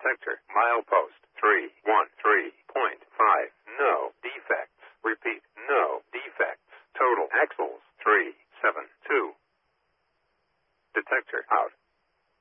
Detector. Milepost 313.5. No defects. Repeat. No defects. Total axles 372. Detector out.